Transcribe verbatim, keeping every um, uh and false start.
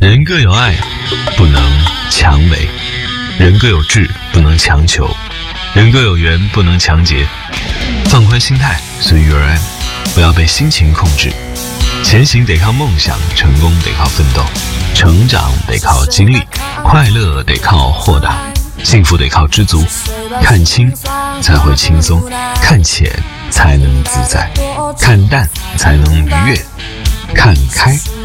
人各有爱，不能强为；人各有志，不能强求；人各有缘，不能强结。放宽心态，随遇而安，不要被心情控制。前行得靠梦想，成功得靠奋斗，成长得靠经历，快乐得靠豁达，幸福得靠知足。看清才会轻松，看浅才能自在，看淡才能愉悦，看开